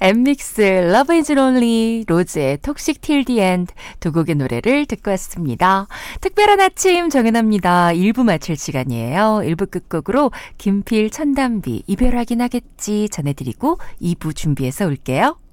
엠믹스의 Love is Lonely, 로즈의 Toxic Till the End 두 곡의 노래를 듣고 왔습니다. 특별한 아침 정연합니다. 1부 마칠 시간이에요. 1부 끝곡으로 김필 천담비 이별하긴 하겠지 전해드리고 2부 준비해서 올게요.